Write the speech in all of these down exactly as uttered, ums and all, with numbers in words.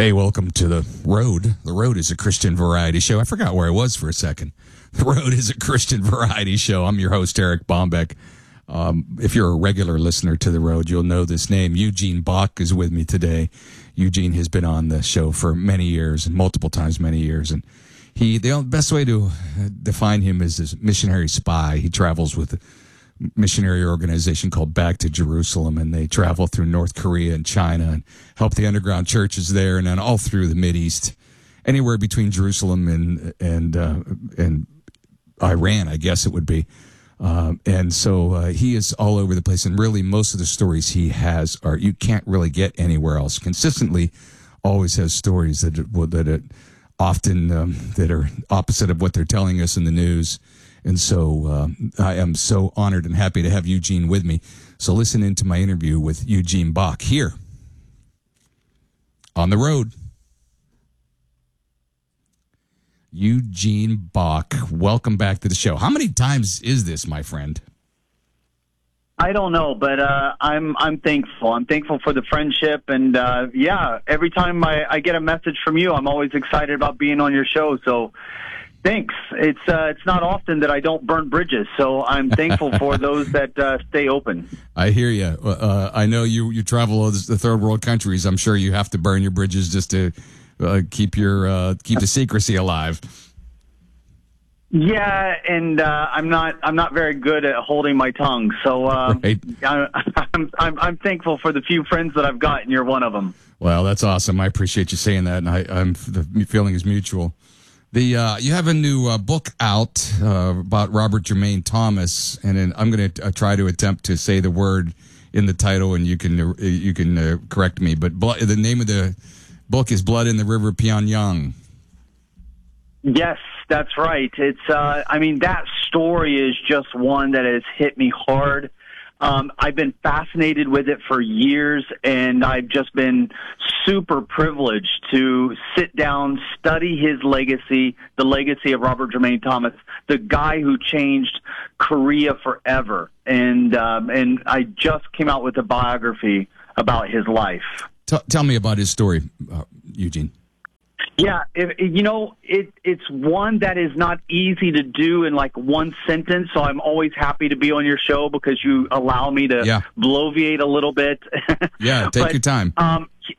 Hey, welcome to The Road. The Road is a Christian variety show. I forgot where I was for a second. The Road is a Christian variety show. I'm your host, Eric Bombeck. Um, if you're a regular listener to The Road, you'll know this name. Eugene Bach is with me today. Eugene has been on the show for many years, and multiple times many years. And he, the best way to define him is this missionary spy. He travels with a missionary organization called Back to Jerusalem, and they travel through North Korea and China and help the underground churches there, and then all through the Mideast, anywhere between Jerusalem and and uh, and Iran, I guess it would be. Um, and so uh, he is all over the place, and really most of the stories he has are you can't really get anywhere else. Consistently, always has stories that that it often um, that are opposite of what they're telling us in the news. And so um, I am so honored and happy to have Eugene with me. So listen into my interview with Eugene Bach here on The Road. Eugene Bach, welcome back to the show. How many times is this, my friend? I don't know, but uh, I'm I'm thankful. I'm thankful for the friendship, and uh, yeah, every time I, I get a message from you, I'm always excited about being on your show. So thanks. It's uh, it's not often that I don't burn bridges, so I'm thankful for those that uh, stay open. I hear you. Uh, I know you you travel the third world countries. I'm sure you have to burn your bridges just to uh, keep your uh, keep the secrecy alive. Yeah, and uh, I'm not I'm not very good at holding my tongue, so uh, right. I, I'm, I'm I'm thankful for the few friends that I've got, and you're one of them. Well, that's awesome. I appreciate you saying that, and I, I'm the feeling is mutual. The uh, you have a new uh, book out uh, about Robert Jermaine Thomas, and then I'm going to uh, try to attempt to say the word in the title, and you can uh, you can uh, correct me. But blood, the name of the book is "Blood in the River Pyongyang." Yes, that's right. It's uh, I mean that story is just one that has hit me hard. Um, I've been fascinated with it for years, and I've just been super privileged to sit down, study his legacy, the legacy of Robert Jermaine Thomas, the guy who changed Korea forever. And um, and I just came out with a biography about his life. T- tell me about his story, uh, Eugene. Yeah, if, you know, it, it's one that is not easy to do in like one sentence, so I'm always happy to be on your show because you allow me to yeah. bloviate a little bit. Yeah, take but, your time. Um, he,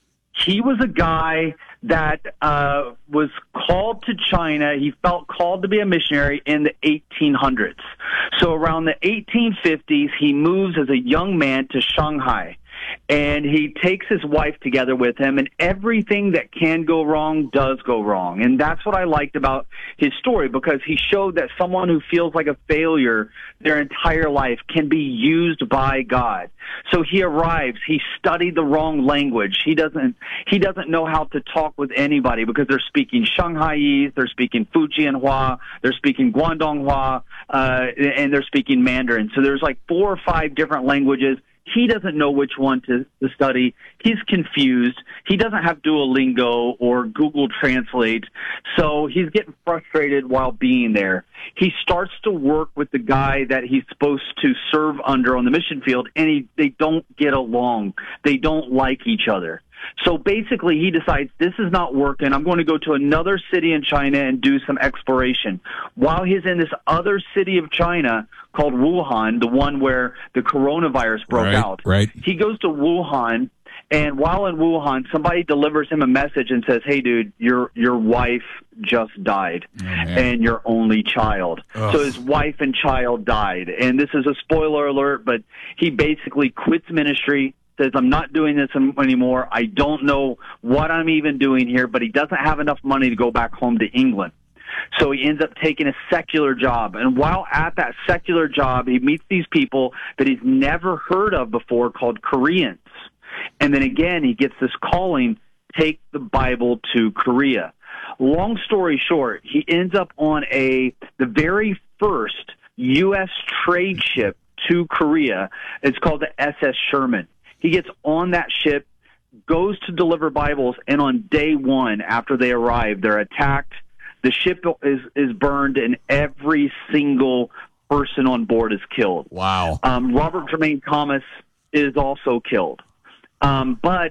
he was a guy that uh, was called to China. He felt called to be a missionary in the eighteen hundreds. So around the eighteen fifties, he moves as a young man to Shanghai. And he takes his wife together with him, and everything that can go wrong does go wrong. And that's what I liked about his story, because he showed that someone who feels like a failure their entire life can be used by God. So he arrives, he studied the wrong language. He doesn't he doesn't know how to talk with anybody because they're speaking Shanghaiese, they're speaking Fujianhua, they're speaking Guangdonghua, uh, and they're speaking Mandarin. So there's like four or five different languages. He doesn't know which one to, to study. He's confused. He doesn't have Duolingo or Google Translate, so he's getting frustrated while being there. He starts to work with the guy that he's supposed to serve under on the mission field, and he, they don't get along. They don't like each other. So basically, he decides, this is not working. I'm going to go to another city in China and do some exploration. While he's in this other city of China called Wuhan, the one where the coronavirus broke right, out, right. he goes to Wuhan, and while in Wuhan, somebody delivers him a message and says, hey, dude, your your wife just died, oh, and your only child. Ugh. So his wife and child died. And this is a spoiler alert, but he basically quits ministry, says, I'm not doing this anymore. I don't know what I'm even doing here, but he doesn't have enough money to go back home to England. So he ends up taking a secular job. And while at that secular job, he meets these people that he's never heard of before called Koreans. And then again, he gets this calling, take the Bible to Korea. Long story short, he ends up on a the very first U S trade ship to Korea. It's called the S S Sherman. He gets on that ship, goes to deliver Bibles, and on day one, after they arrive, they're attacked. The ship is, is burned, and every single person on board is killed. Wow. Um, Robert Jermaine Thomas is also killed. Um, but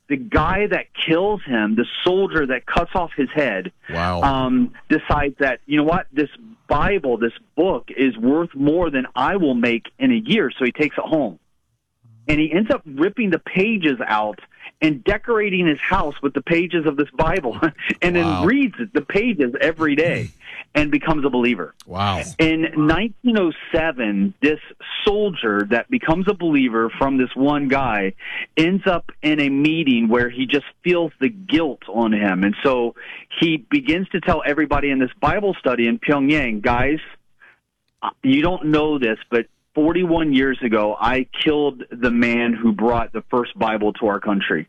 the guy that kills him, the soldier that cuts off his head, wow. um, decides that, you know what, this Bible, this book is worth more than I will make in a year. So he takes it home. And he ends up ripping the pages out and decorating his house with the pages of this Bible and wow. then reads the pages every day and becomes a believer. Wow. In nineteen oh seven, this soldier that becomes a believer from this one guy ends up in a meeting where he just feels the guilt on him. And so he begins to tell everybody in this Bible study in Pyongyang, guys, you don't know this, but forty-one years ago, I killed the man who brought the first Bible to our country.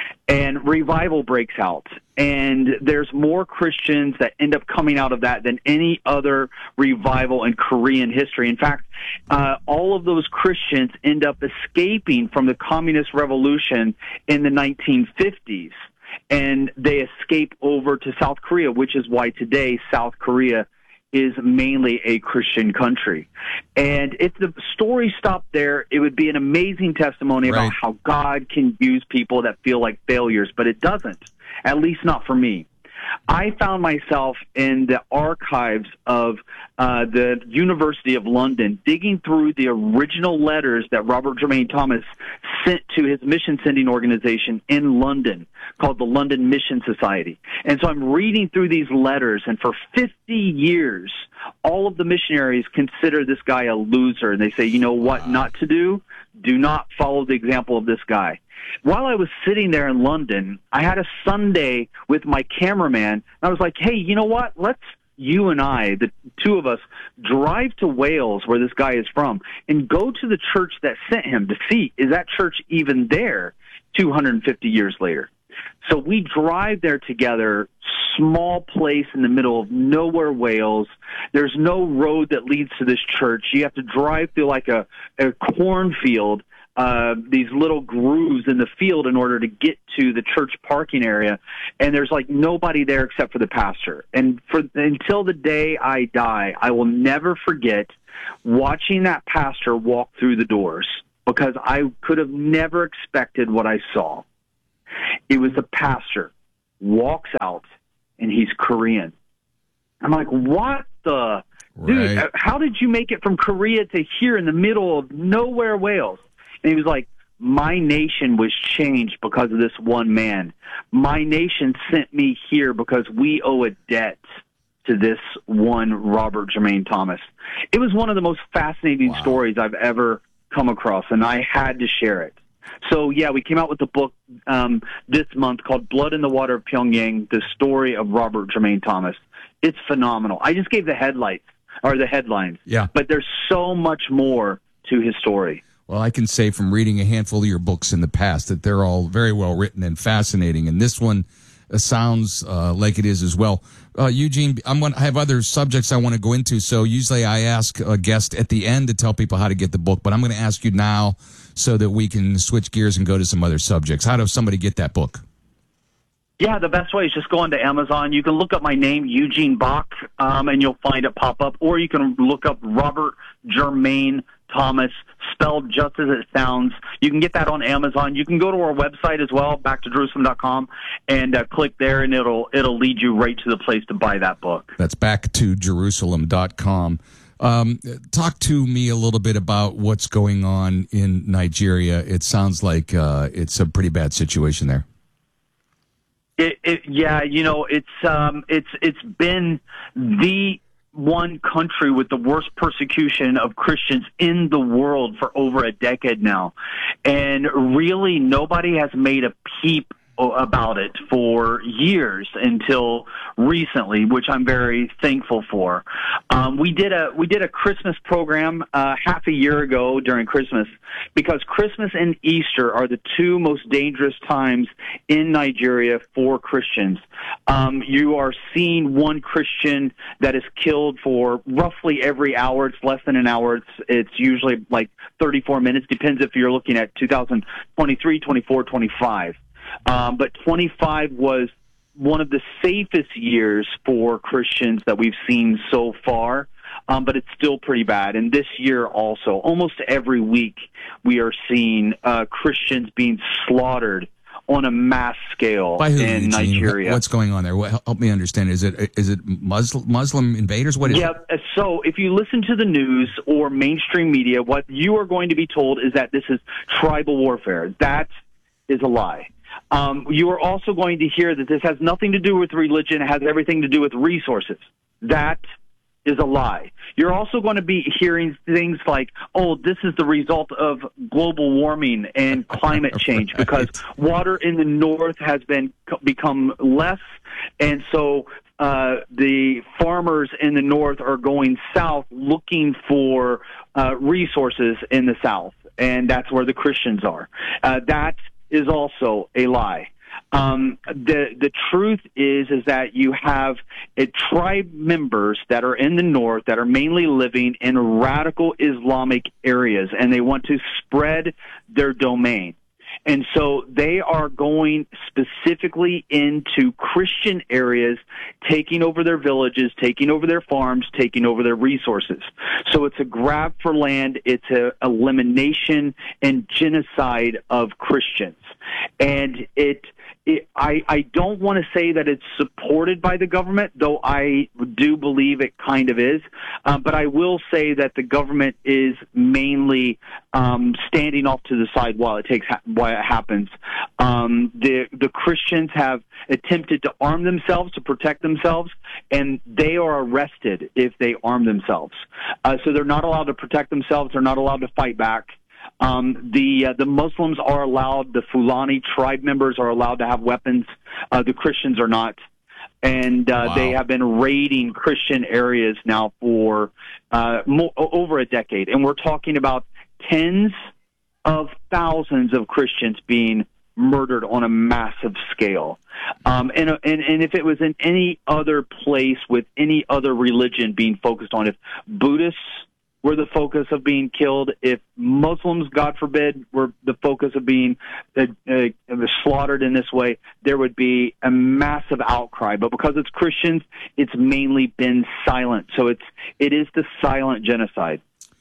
And revival breaks out. And there's more Christians that end up coming out of that than any other revival in Korean history. In fact, uh, all of those Christians end up escaping from the communist revolution in the nineteen fifties. And they escape over to South Korea, which is why today South Korea is mainly a Christian country. And if the story stopped there, it would be an amazing testimony right. about how God can use people that feel like failures, but it doesn't, at least not for me. I found myself in the archives of uh, the University of London digging through the original letters that Robert Jermaine Thomas sent to his mission-sending organization in London called the London Mission Society. And so I'm reading through these letters, and for fifty years, all of the missionaries consider this guy a loser, and they say, you know what not to do? Do not follow the example of this guy. While I was sitting there in London, I had a Sunday with my cameraman, and I was like, hey, you know what? Let's, you and I, the two of us, drive to Wales, where this guy is from, and go to the church that sent him to see, is that church even there two hundred fifty years later? So we drive there together, small place in the middle of nowhere, Wales. There's no road that leads to this church. You have to drive through like a, a cornfield, uh, these little grooves in the field in order to get to the church parking area. And there's like nobody there except for the pastor. And for until the day I die, I will never forget watching that pastor walk through the doors, because I could have never expected what I saw. It was the pastor walks out, and he's Korean. I'm like, what the? Dude, right. how did you make it from Korea to here in the middle of nowhere, Wales? And he was like, my nation was changed because of this one man. My nation sent me here because we owe a debt to this one Robert Jermaine Thomas. It was one of the most fascinating wow. stories I've ever come across, and I had to share it. So, yeah, we came out with a book um, this month called Blood in the Water of Pyongyang, the story of Robert Jermaine Thomas. It's phenomenal. I just gave the headlights, or the headlines. Yeah. But there's so much more to his story. Well, I can say from reading a handful of your books in the past that they're all very well written and fascinating, and this one uh, sounds uh, like it is as well. Uh, Eugene, I'm gonna, I have other subjects I want to go into, so usually I ask a guest at the end to tell people how to get the book, but I'm going to ask you now so that we can switch gears and go to some other subjects. How does somebody get that book? Yeah, the best way is just go onto Amazon. You can look up my name, Eugene Bach, um, and you'll find it pop up. Or you can look up Robert Jermaine Thomas, spelled just as it sounds. You can get that on Amazon. You can go to our website as well, back to Jerusalem dot com, and uh, click there, and it'll it'll lead you right to the place to buy that book. That's back to Jerusalem dot com. Um, talk to me a little bit about what's going on in Nigeria. It sounds like uh, it's a pretty bad situation there. It, it, yeah, you know, it's um, it's it's been the one country with the worst persecution of Christians in the world for over a decade now, and really nobody has made a peep about it for years until recently, which I'm very thankful for. Um, we did a we did a Christmas program uh, half a year ago during Christmas, because Christmas and Easter are the two most dangerous times in Nigeria for Christians. Um, you are seeing one Christian that is killed for roughly every hour. It's less than an hour. It's it's usually like thirty-four minutes. Depends if you're looking at two thousand twenty-three, twenty-four, twenty-five. Um, but twenty-five was one of the safest years for Christians that we've seen so far, um, but it's still pretty bad. And this year also, almost every week, we are seeing uh, Christians being slaughtered on a mass scale By who, in Eugene? Nigeria. What's going on there? What, help me understand. Is it is it Muslim, Muslim invaders? What is yeah, it? so if you listen to the news or mainstream media, what you are going to be told is that this is tribal warfare. That is a lie. Um, you are also going to hear that this has nothing to do with religion. It has everything to do with resources. That is a lie. You're also going to be hearing things like, oh, this is the result of global warming and climate change right. because water in the north has been become less, and so uh, the farmers in the north are going south looking for uh, resources in the south, and that's where the Christians are. Uh, that is also a lie. Um, the the truth is is that you have a tribe members that are in the north that are mainly living in radical Islamic areas, and they want to spread their domain. And so they are going specifically into Christian areas, taking over their villages, taking over their farms, taking over their resources. So it's a grab for land. It's a elimination and genocide of Christians. And it, it I, I don't want to say that it's supported by the government, though I do believe it kind of is. Um, but I will say that the government is mainly um, standing off to the side while it takes while it happens. Um, the the Christians have attempted to arm themselves to protect themselves, and they are arrested if they arm themselves. Uh, so they're not allowed to protect themselves. They're not allowed to fight back. Um, the uh, the Muslims are allowed, the Fulani tribe members are allowed to have weapons. Uh, the Christians are not. And uh, wow. they have been raiding Christian areas now for uh, more, over a decade. And we're talking about tens of thousands of Christians being murdered on a massive scale. Um, and, and, and if it was in any other place with any other religion being focused on, if Buddhists were the focus of being killed, if Muslims, God forbid, were the focus of being uh, uh, slaughtered in this way, there would be a massive outcry. But because it's Christians, it's mainly been silent. So it's it is the silent genocide.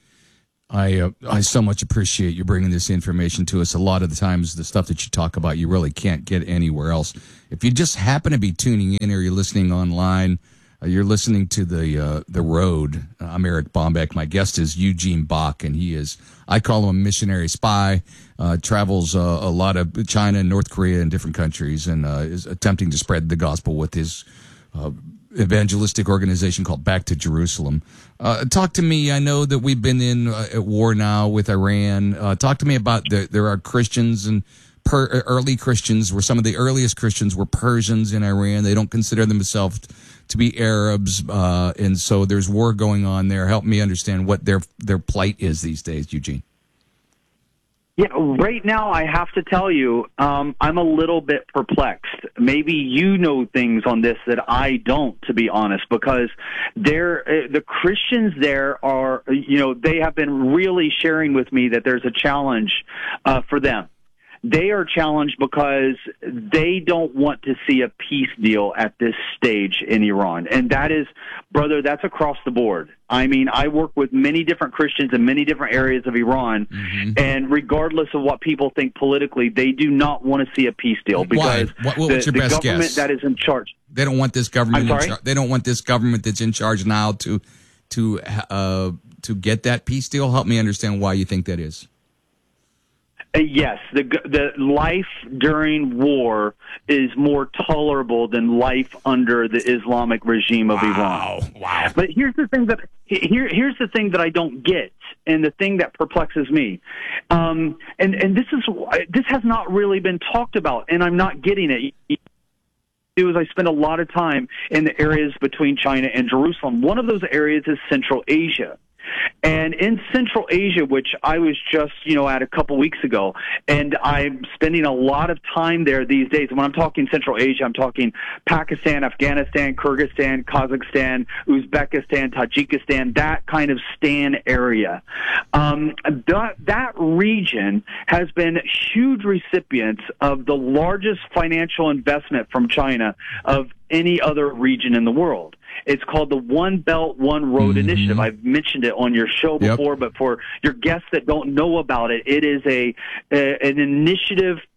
I uh, I so much appreciate you bringing this information to us. A lot of the times, the stuff that you talk about, you really can't get anywhere else. If you just happen to be tuning in or you're listening online, Uh, you're listening to the uh, the Road. Uh, I'm Eric Bombeck. My guest is Eugene Bach, and he is, I call him a missionary spy, uh, travels uh, a lot of China and North Korea and different countries, and uh, is attempting to spread the gospel with his uh, evangelistic organization called Back to Jerusalem. Uh, talk to me. I know that we've been in uh, at war now with Iran. Uh, talk to me about the, there are Christians and per, early Christians, where some of the earliest Christians were Persians in Iran. They don't consider themselves to be Arabs, uh, and so there's war going on there. Help me understand what their their plight is these days, Eugene. Yeah, right now I have to tell you, um, I'm a little bit perplexed. Maybe you know things on this that I don't, to be honest, because they're, uh, the Christians there are, you know, they have been really sharing with me that there's a challenge uh, for them. They are challenged because they don't want to see a peace deal at this stage in Iran. And that is, brother, that's across the board. I mean, I work with many different Christians in many different areas of Iran, mm-hmm. and regardless of what people think politically, they do not want to see a peace deal because Why? What, what's the, your best the government guess? that is in charge. They don't want this government. I'm sorry? In char- they don't want this government that's in charge now to to uh, to get that peace deal. Help me understand why you think that is. Uh, yes, the the life during war is more tolerable than life under the Islamic regime of wow. Iran. Wow! But here's the thing that here here's the thing that I don't get, and the thing that perplexes me, um, and and this is this has not really been talked about, and I'm not getting it. Do is I spend a lot of time in the areas between China and Jerusalem. One of those areas is Central Asia. And in Central Asia, which I was just, you know, at a couple weeks ago, and I'm spending a lot of time there these days. And when I'm talking Central Asia, I'm talking Pakistan, Afghanistan, Kyrgyzstan, Kazakhstan, Uzbekistan, Tajikistan, that kind of Stan area. Um, that, that region has been huge recipients of the largest financial investment from China of any other region in the world. It's called the One Belt, One Road mm-hmm. Initiative. I've mentioned it on your show before, yep. but for your guests that don't know about it, it is a, a an initiative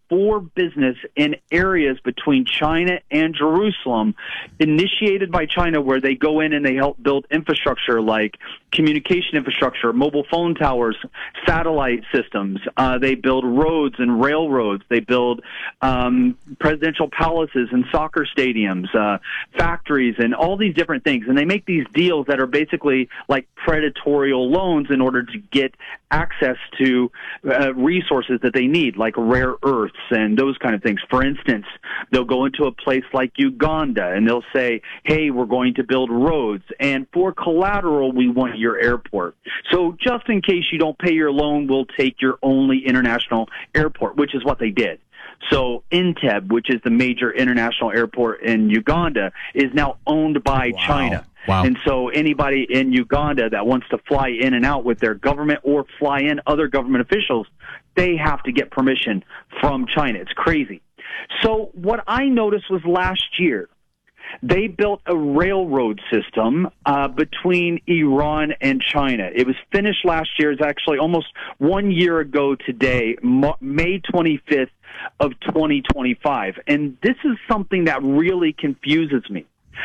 for business in areas between China and Jerusalem, initiated by China, where they go in and they help build infrastructure like communication infrastructure, mobile phone towers, satellite systems. Uh, they build roads and railroads. They build um, presidential palaces and soccer stadiums, uh, factories, and all these different things. And they make these deals that are basically like predatory loans in order to get access to uh, resources that they need, like rare earths and those kind of things. For instance, they'll go into a place like Uganda and they'll say, hey, we're going to build roads, and for collateral, we want your airport. So just in case you don't pay your loan, we'll take your only international airport, which is what they did. So Entebbe, which is the major international airport in Uganda, is now owned by Wow. China. Wow. And so anybody in Uganda that wants to fly in and out with their government or fly in other government officials, they have to get permission from China. It's crazy. So what I noticed was last year, they built a railroad system uh, between Iran and China. It was finished last year. It's actually almost one year ago today, May twenty-fifth of twenty twenty-five. And this is something that really confuses me.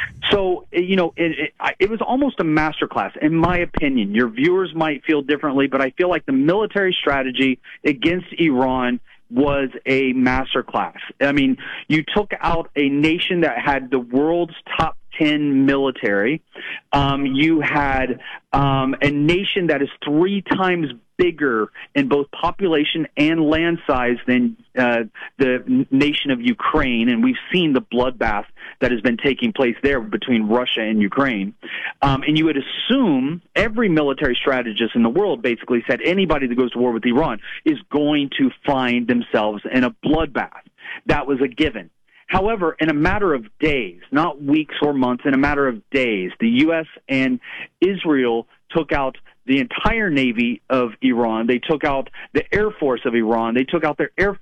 So, you know, it, it, it was almost a masterclass, in my opinion. Your viewers might feel differently, but I feel like the military strategy against Iran was a masterclass. I mean, you took out a nation that had the world's top ten military. Um, you had um, a nation that is three times bigger in both population and land size than uh, the nation of Ukraine, and we've seen the bloodbath that has been taking place there between Russia and Ukraine. Um, and you would assume every military strategist in the world basically said anybody that goes to war with Iran is going to find themselves in a bloodbath. That was a given. However, in a matter of days, not weeks or months, in a matter of days, the U S and Israel took out the entire Navy of Iran. They took out the Air Force of Iran. They took out their air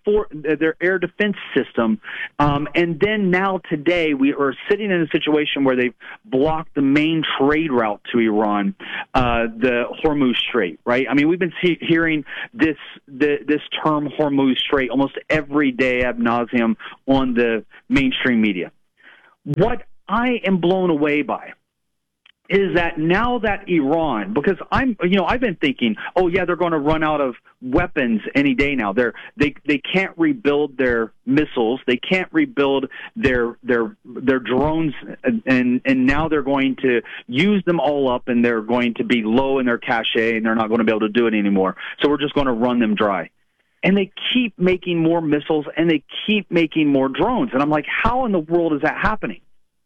their air defense system. Um, and then now today we are sitting in a situation where they've blocked the main trade route to Iran, uh, the Hormuz Strait, right? I mean, we've been see- hearing this the, this term Hormuz Strait almost every day ad nauseum on the mainstream media. What I am blown away by is that now that Iran, because I'm, you know, I've been thinking, oh yeah, they're going to run out of weapons any day now. They're, they, they can't rebuild their missiles. They can't rebuild their, their, their drones. And, and now they're going to use them all up, and they're going to be low in their cache, and they're not going to be able to do it anymore. So we're just going to run them dry. And they keep making more missiles, and they keep making more drones. And I'm like, how in the world is that happening?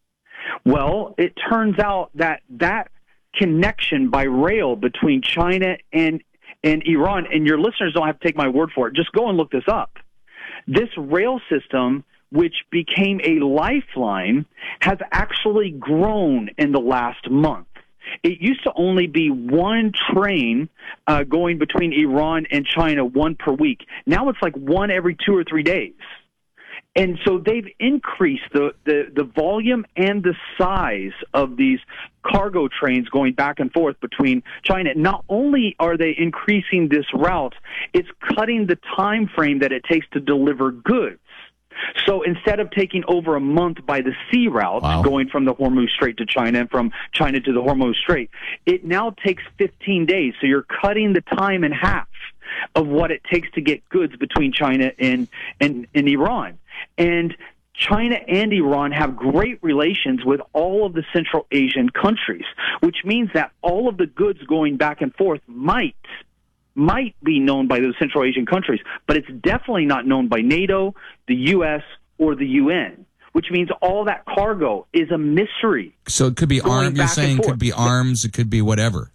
Well, it turns out that that connection by rail between China and and Iran, and your listeners don't have to take my word for it, just go and look this up. This rail system, which became a lifeline, has actually grown in the last month. It used to only be one train uh, going between Iran and China, one per week. Now it's like one every two or three days. And so they've increased the, the, the volume and the size of these cargo trains going back and forth between China. Not only are they increasing this route, it's cutting the time frame that it takes to deliver goods. So instead of taking over a month by the sea route, wow. going from the Hormuz Strait to China and from China to the Hormuz Strait, it now takes fifteen days. So you're cutting the time in half of what it takes to get goods between China and, and, and Iran. And China and Iran have great relations with all of the Central Asian countries, which means that all of the goods going back and forth might might be known by those Central Asian countries, but it's definitely not known by NATO, the U S, or the U N, which means all that cargo is a mystery. So it could be arms, you're saying it could be arms, it could be whatever.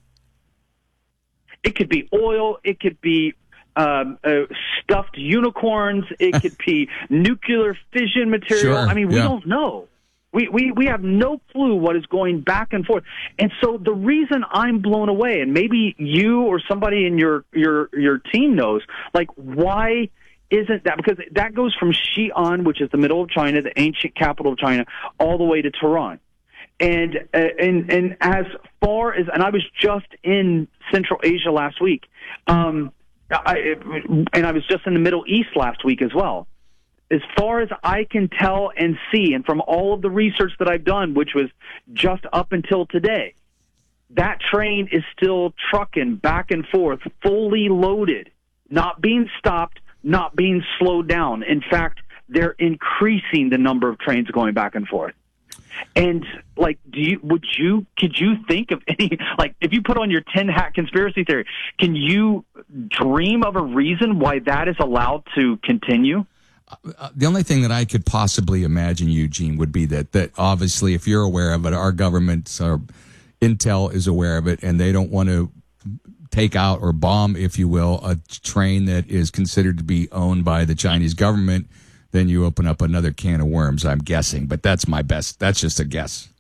It could be oil, it could be um, uh, stuffed unicorns, it could be nuclear fission material. Sure, I mean, we yeah. don't know. We, we we have no clue what is going back and forth. And so the reason I'm blown away, and maybe you or somebody in your, your, your team knows, like, why isn't that? Because that goes from Xi'an, which is the middle of China, the ancient capital of China, all the way to Tehran. And, uh, and, and as far as, and I was just in Central Asia last week, um, I, and I was just in the Middle East last week as well. As far as I can tell and see, and from all of the research that I've done, which was just up until today, that train is still trucking back and forth, fully loaded, not being stopped, not being slowed down. In fact, they're increasing the number of trains going back and forth. And like, do you, would you, could you think of any, like, if you put on your tin hat conspiracy theory, can you dream of a reason why that is allowed to continue? Uh, the only thing that I could possibly imagine, Eugene, would be that, that obviously if you're aware of it, our government, our intel is aware of it, and they don't want to take out or bomb, if you will, a train that is considered to be owned by the Chinese government, then you open up another can of worms, I'm guessing. But that's my best. That's just a guess.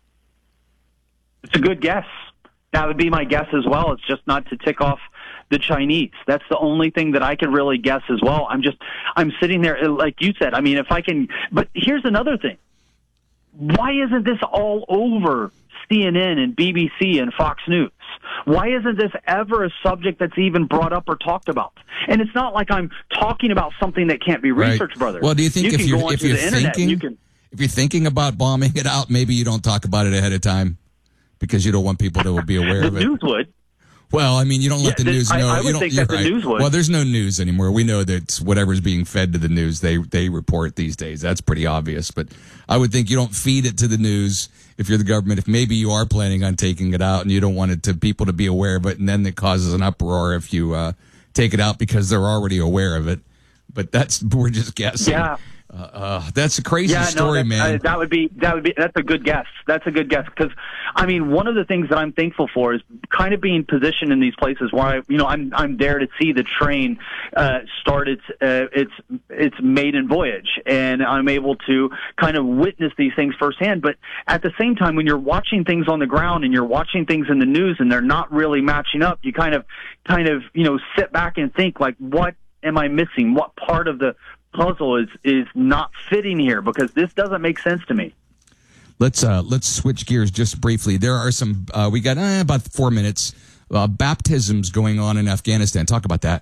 It's a good guess. That would be my guess as well. It's just not to tick off the Chinese. That's the only thing that I could really guess as well. I'm just, I'm sitting there, like you said, I mean, if I can, but here's another thing. Why isn't this all over C N N and B B C and Fox News? Why isn't this ever a subject that's even brought up or talked about? And it's not like I'm talking about something that can't be researched, right. brother. Well, do you think you if you're, if you're thinking, you can, if you're thinking about bombing it out, maybe you don't talk about it ahead of time because you don't want people to be aware the of it? The news would. Well, I mean, you don't let yeah, the news know. I, I you would don't, think that right. the news would. Well, there's no news anymore. We know that whatever's being fed to the news, they they report these days. That's pretty obvious. But I would think you don't feed it to the news if you're the government. If maybe you are planning on taking it out and you don't want it to people to be aware of it, and then it causes an uproar if you uh, take it out because they're already aware of it. But that's we're just guessing. Yeah. Uh, uh, that's a crazy yeah, story, no, man. Uh, that would be that would be that's a good guess. That's a good guess because, I mean, one of the things that I'm thankful for is kind of being positioned in these places where I, you know, I'm I'm there to see the train uh, start its uh, its its maiden voyage, and I'm able to kind of witness these things firsthand. But at the same time, when you're watching things on the ground and you're watching things in the news and they're not really matching up, you kind of kind of you know sit back and think like, what am I missing? What part of the puzzle is is not fitting here, because this doesn't make sense to me. Let's uh, let's switch gears just briefly. There are some uh, we got eh, about four minutes uh, baptisms going on in Afghanistan. Talk about that.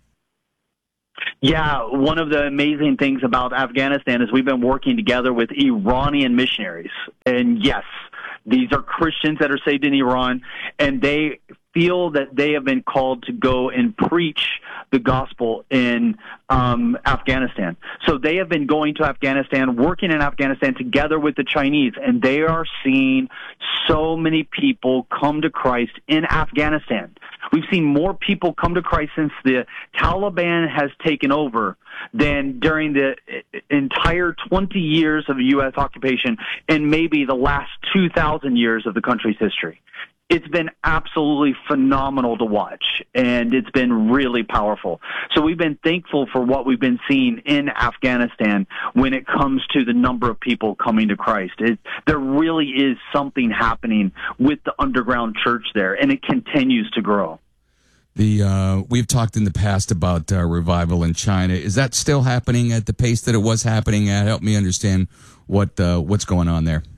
Yeah, one of the amazing things about Afghanistan is we've been working together with Iranian missionaries, and yes, these are Christians that are saved in Iran, and they feel that they have been called to go and preach the gospel in um, Afghanistan. So they have been going to Afghanistan, working in Afghanistan together with the Chinese, and they are seeing so many people come to Christ in Afghanistan. We've seen more people come to Christ since the Taliban has taken over than during the entire twenty years of U S occupation and maybe the last two thousand years of the country's history. It's been absolutely phenomenal to watch, and it's been really powerful. So we've been thankful for what we've been seeing in Afghanistan when it comes to the number of people coming to Christ. It, there really is something happening with the underground church there, and it continues to grow. The uh, we've talked in the past about uh, revival in China. Is that still happening at the pace that it was happening at? Help me understand what uh, what's going on there.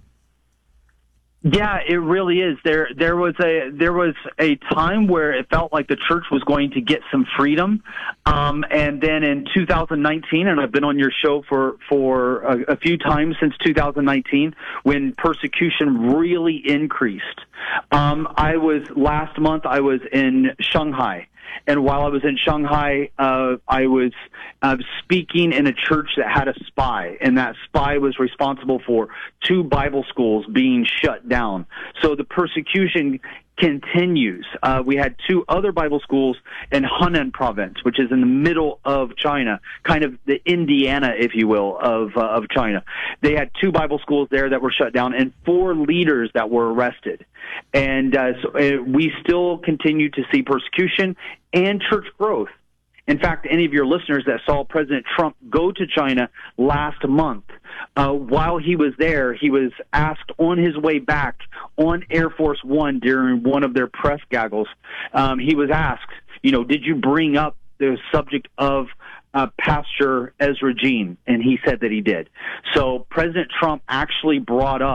Yeah, it really is. There, there was a there was a time where it felt like the church was going to get some freedom, um, and then in two thousand nineteen, and I've been on your show for for a, a few times since two thousand nineteen, when persecution really increased. Um, I was last month. I was in Shanghai. And while I was in Shanghai, uh, I was uh, speaking in a church that had a spy, and that spy was responsible for two Bible schools being shut down. So the persecution continues. Uh, we had two other Bible schools in Hunan province, which is in the middle of China, kind of the Indiana, if you will, of uh, of China. They had two Bible schools there that were shut down and four leaders that were arrested. And uh, so uh, we still continue to see persecution and church growth. In fact, any of your listeners that saw President Trump go to China last month, uh, while he was there, he was asked on his way back on Air Force One during one of their press gaggles, um, he was asked, you know, did you bring up the subject of uh, Pastor Ezra Jean? And he said that he did. So President Trump actually brought up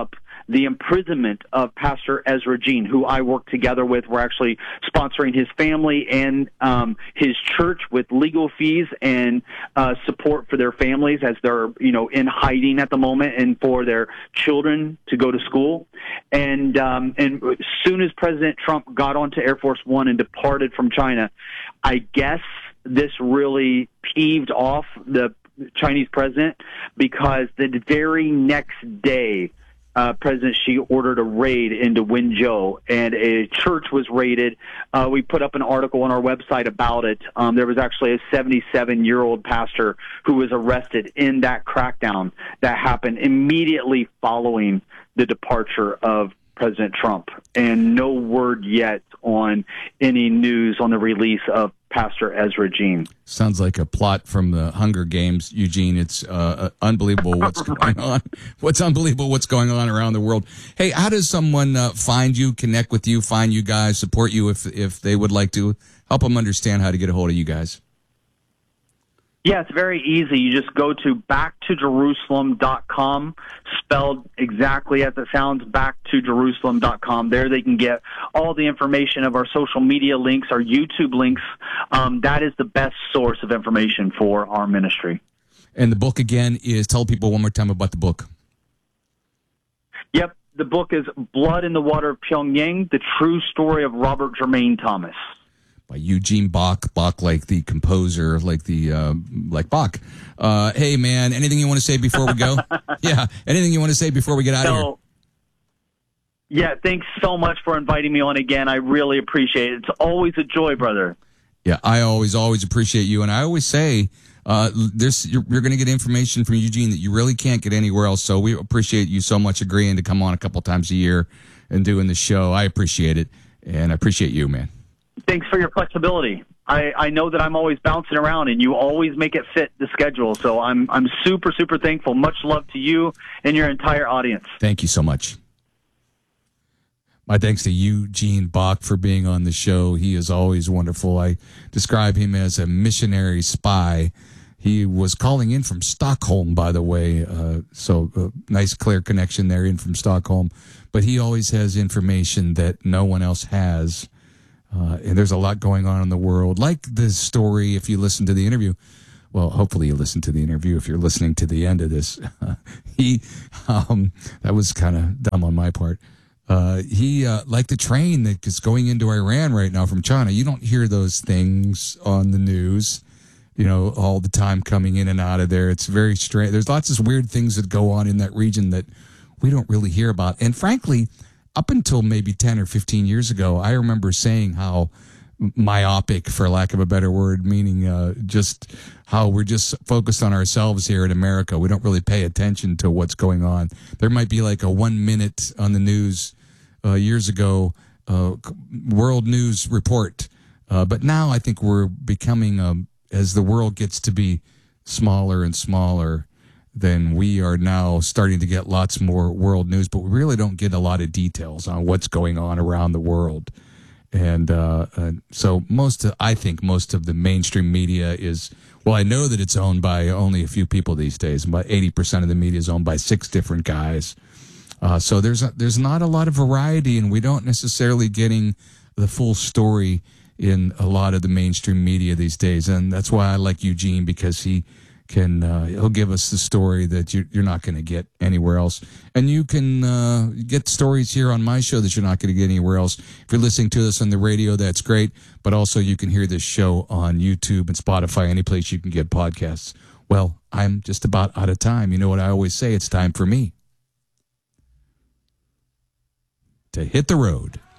the imprisonment of Pastor Ezra Jean, who I work together with. We're actually sponsoring his family and um, his church with legal fees and uh, support for their families as they're, you know, in hiding at the moment, and for their children to go to school. And um, and as soon as President Trump got onto Air Force One and departed from China, I guess this really peeved off the Chinese president, because the very next day, uh, President Xi ordered a raid into Wenzhou, and a church was raided. Uh, we put up an article on our website about it. Um, there was actually a seventy-seven-year-old pastor who was arrested in that crackdown that happened immediately following the departure of President Trump, and no word yet on any news on the release of Pastor Ezra Jean. Sounds like a plot from the Hunger Games, Eugene. It's uh, unbelievable what's going on. What's unbelievable what's going on around the world. Hey, how does someone uh, find you, connect with you, find you guys, support you if if they would like to? Help them understand how to get a hold of you guys. Yeah, it's very easy. You just go to back to jerusalem dot com, spelled exactly as it sounds, back to jerusalem dot com. There they can get all the information of our social media links, our YouTube links. Um, that is the best source of information for our ministry. And the book, again, is, tell people one more time about the book. Yep, the book is Blood in the Water of Pyongyang, the true story of Robert Jermaine Thomas. By Eugene Bach, Bach like the composer, like the uh, like Bach. Uh, hey, man, anything you want to say before we go? Yeah, anything you want to say before we get out so, of here? Yeah, thanks so much for inviting me on again. I really appreciate it. It's always a joy, brother. Yeah, I always, always appreciate you, and I always say uh, this: you're, you're going to get information from Eugene that you really can't get anywhere else. So we appreciate you so much agreeing to come on a couple times a year and doing the show. I appreciate it, and I appreciate you, man. Thanks for your flexibility. I, I know that I'm always bouncing around, and you always make it fit the schedule. So I'm I'm super, super thankful. Much love to you and your entire audience. Thank you so much. My thanks to Eugene Bach for being on the show. He is always wonderful. I describe him as a missionary spy. He was calling in from Stockholm, by the way. Uh, so uh, nice, clear connection there in from Stockholm. But he always has information that no one else has. Uh, and there's a lot going on in the world, like the story, if you listen to the interview. Well, hopefully you listen to the interview if you're listening to the end of this. he, um, that was kind of dumb on my part. Uh, he, uh, like the train that is going into Iran right now from China, you don't hear those things on the news, you know, all the time coming in and out of there. It's very strange. There's lots of weird things that go on in that region that we don't really hear about. And frankly, up until maybe ten or fifteen years ago, I remember saying how myopic, for lack of a better word, meaning uh, just how we're just focused on ourselves here in America. We don't really pay attention to what's going on. There might be like a one minute on the news uh, years ago, uh, world news report. Uh, but now I think we're becoming, um, as the world gets to be smaller and smaller, then we are now starting to get lots more world news, but we really don't get a lot of details on what's going on around the world. And uh, uh, so most, of, I think most of the mainstream media is, well, I know that it's owned by only a few people these days. About eighty percent of the media is owned by six different guys. Uh, so there's a, there's not a lot of variety, and we don't necessarily getting the full story in a lot of the mainstream media these days. And that's why I like Eugene, because he can uh, he'll give us the story that you, you're not going to get anywhere else. And you can uh, get stories here on my show that you're not going to get anywhere else. If you're listening to us on the radio, that's great. But also you can hear this show on YouTube and Spotify, any place you can get podcasts. Well, I'm just about out of time. You know what I always say? It's time for me to hit the road.